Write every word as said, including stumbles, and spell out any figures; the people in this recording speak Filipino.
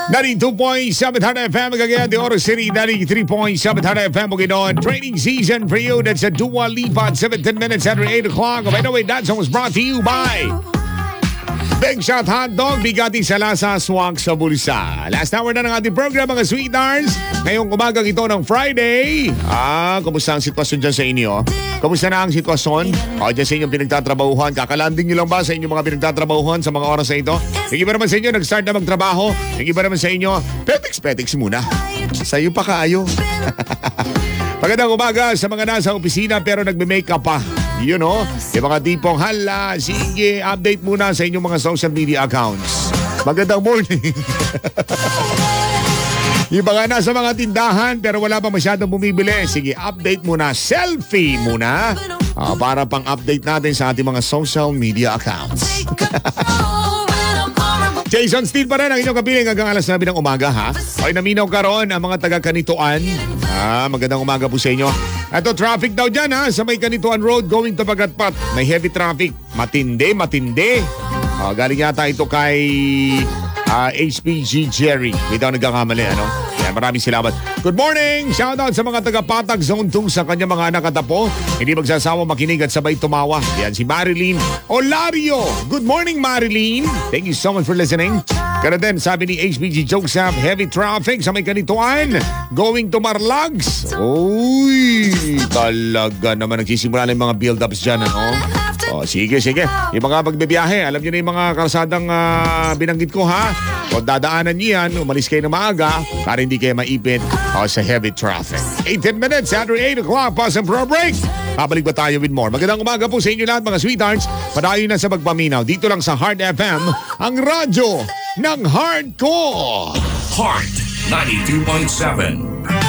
ninety-two point seven F M Cagayan de Oro City, ninety-three point seven F M Bukidnon. Training season for you. That's a Dua Lipa at seventeen minutes after eight o'clock. By the way, that song was brought to you by Big Shot Hot Dog, bigati sa lasa, swak sa bulsa. Last hour na ng ating program, mga sweethearts. Ngayong umagang ito ng Friday. Ah, kumusta ang sitwasyon dyan sa inyo? Kumusta na ang sitwasyon? O, dyan sa inyong pinagtatrabahuhan. Kakalanding nyo lang ba sa inyong mga pinagtatrabahuhan sa mga oras na ito? Hindi ba naman sa inyo nag-start na magtrabaho? Hindi ba naman sa inyo? Petix-petix muna. Sa'yo pa kaayo. Magandang umaga sa mga nasa opisina pero nagme-makeup pa. You know, yung mga tipong hala, sige, update muna sa inyong mga social media accounts. Magandang morning. Yung mga nasa mga tindahan pero wala pa masyadong bumibili, sige, update muna, selfie muna uh, para pang update natin sa ating mga social media accounts. Jason Steele pa rin ang inyong kapiling hanggang alas nabi ng umaga, ha? Okay, naminaw karon ang mga taga-Kanituan. Ah, magandang umaga po sa inyo. Ito, traffic daw dyan, ha? Sa may Kanituan Road going to Pagatpat. May heavy traffic. Matindi, matindi. Ah, galing yata ito kay uh, H P G Jerry. Hindi daw nagkakamali, ano? Yan, maraming salamat. Good morning! Shoutout sa mga taga-Patag Zone two sa kanyang mga anak at apo. Hindi magsasawa makinig at sabay tumawa. Yan si Marilyn Olario. Good morning, Marilyn. Thank you so much for listening. Kaya din, sabi ni H P G Joseph, heavy traffic sa may Kanituan. Going to Marlags. Uy, talaga naman nagsisimula na yung mga build-ups dyan, ano? O, sige, sige. Yung mga pagbibiyahe, alam nyo na yung mga kalsadang uh, binanggit ko, ha? O, dadaanan nyo yan, umalis kayo na maaga para hindi kayo maipit o, sa heavy traffic. eighteen minutes after eight o'clock, pause and pro break. Babalik ba tayo with more? Magandang umaga po sa inyo lahat, mga sweethearts. Padayo na sa pagpaminaw. Dito lang sa Heart F M, ang radyo ng Hardcore. Heart ninety-two point seven.